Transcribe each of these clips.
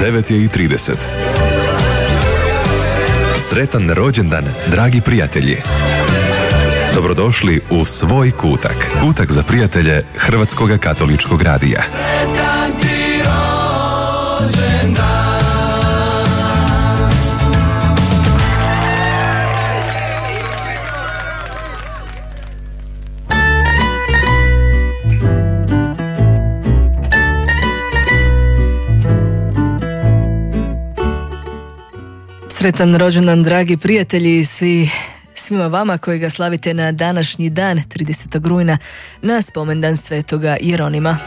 9:30. Sretan rođendan, dragi prijatelji! Dobrodošli u svoj kutak. Kutak za prijatelje Hrvatskog katoličkog radija. Sretan ti rođendan. Sretan rođendan, dragi prijatelji, svima vama koji ga slavite na današnji dan, 30. rujna, na spomendan svetoga Jeronima.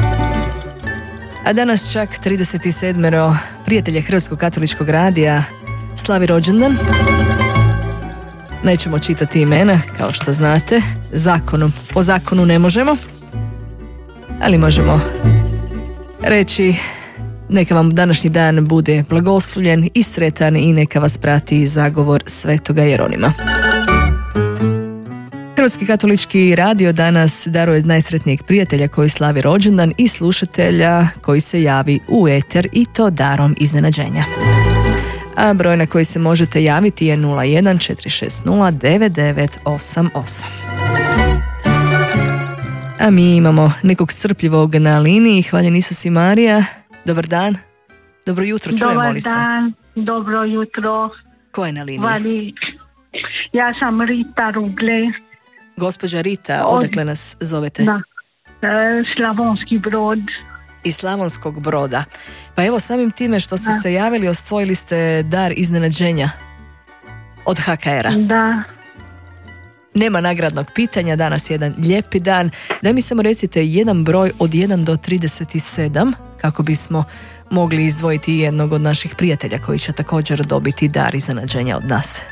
A danas čak 37 prijatelja Hrvatskog katoličkog radija slavi rođendan. Nećemo čitati imena, kao što znate, po zakonu ne možemo, ali možemo reći: neka vam današnji dan bude blagoslovljen i sretan i neka vas prati zagovor svetoga Jeronima. Hrvatski katolički radio danas daruje najsretnijeg prijatelja koji slavi rođendan i slušatelja koji se javi u eter, i to darom iznenađenja. A broj na koji se možete javiti je 01 460 9988. A mi imamo nekog strpljivog na liniji. Hvaljen Isus i Marija. Dobar dan. Dobro jutro, čujemo li se? Dobar dan, dobro jutro. Ko je na liniji? Ja sam Rita Rugle. Gospođa Rita, odakle nas zovete? Da, Slavonski Brod. Iz Slavonskog Broda. Pa evo, samim time što ste se javili, osvojili ste dar iznenađenja od HKR-a. Da. Nema nagradnog pitanja, danas je jedan lijepi dan. Daj mi samo recite jedan broj od 1 do 37, kako bismo mogli izdvojiti jednog od naših prijatelja koji će također dobiti dar iznenađenja od nas.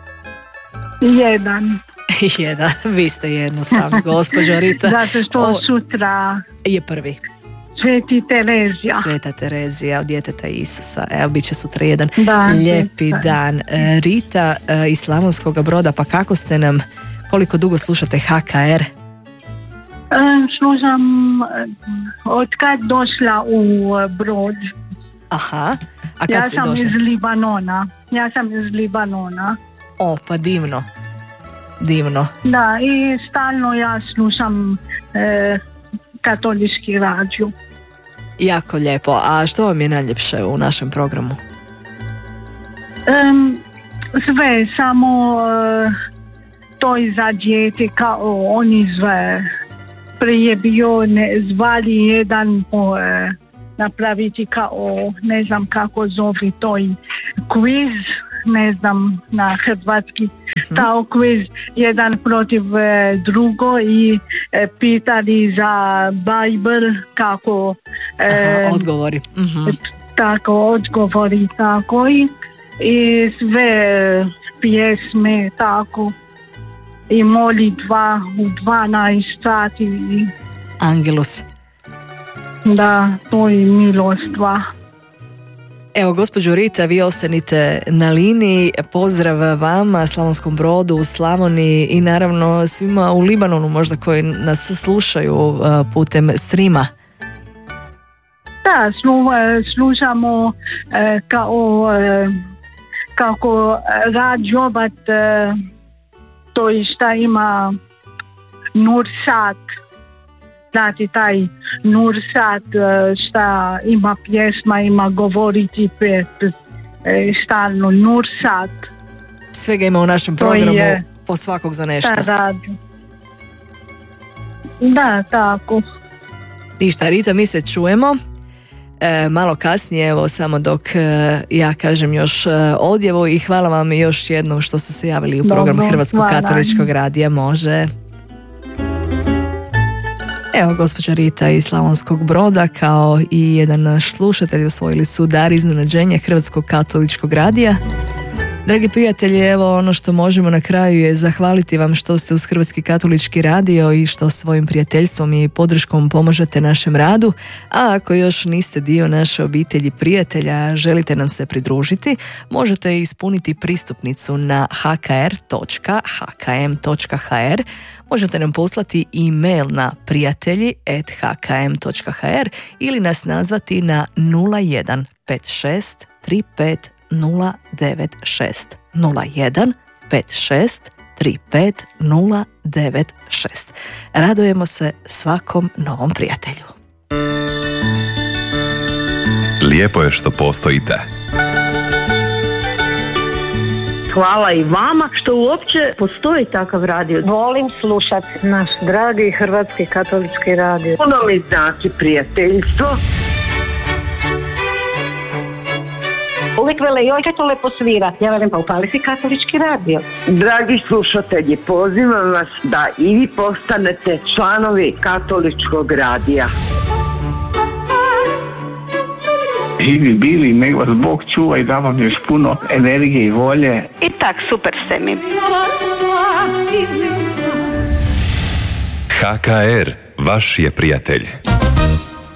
1. 1, vi ste jednostavni, gospođo Rita. Zato što sutra je prvi. Sveta Terezija od djeteta Isusa. Evo, bit će sutra jedan lijepi dan. Rita iz Slavonskog Broda, pa kako ste nam, koliko dugo slušate HKR? Slušam od kad došla u Brod. Aha, a kad ja si sam došla? Ja sam iz Libanona. O, pa divno. Divno. Da, i stalno ja slušam katolički radio. Jako lijepo. A što vam je najljepše u našem programu? Sve, samo to je za dijete, kao oni zve. Prije bio zvali jedan napraviti kao, ne znam kako zove to, quiz, ne znam na hrvatski, taj quiz, jedan protiv drugo, i pitali za Bible, kako odgovori. Tako, odgovori, tako, i sve pjesme, tako, i molitva u 12 sati. Angelus. Da, to je milostva. Evo, gospođo Rita, vi ostanite na liniji. Pozdrav vama, Slavonskom Brodu, u Slavoniji i naravno svima u Libanonu možda koji nas slušaju putem streama. Da, slušamo kako radiobat, to je šta ima Nursat. Znate, taj Nursat, šta ima pjesma, ima govoriti stalno Nursat. Svega ima u našem programu, po svakog za nešto. Da, tako. Ništa, Rita, mi se čujemo malo kasnije, evo samo dok ja kažem još odjevu, i hvala vam još jednom što ste se javili u program Hrvatskog katoličkog radija. Može. Evo, gospođa Rita iz Slavonskog Broda kao i jedan naš slušatelj osvojili su dar iznenađenja Hrvatskog katoličkog radija. Dragi prijatelji, evo ono što možemo na kraju je zahvaliti vam što ste uz Hrvatski katolički radio i što svojim prijateljstvom i podrškom pomažete našem radu, a ako još niste dio naše obitelji prijatelja, želite nam se pridružiti, možete ispuniti pristupnicu na hkr.hkm.hr, možete nam poslati e-mail na prijatelji@hkm.hr ili nas nazvati na 01 56 35 096 01 56 35 096. Radujemo se svakom novom prijatelju. Lijepo je što postojite. Hvala i vama što uopće postoji takav radio. Volim slušati naš dragi Hrvatski katolički radio. Puno mi znači prijateljstvo. Uvijek vele, joj kad to lepo svira. Ja velim, pa upali si katolički radio. Dragi slušatelji, pozivam vas da i vi postanete članovi katoličkog radija. Živi bili, nek vas Bog čuva i da vam još puno energije i volje. I tak, super ste mi. HKR, vaš je prijatelj.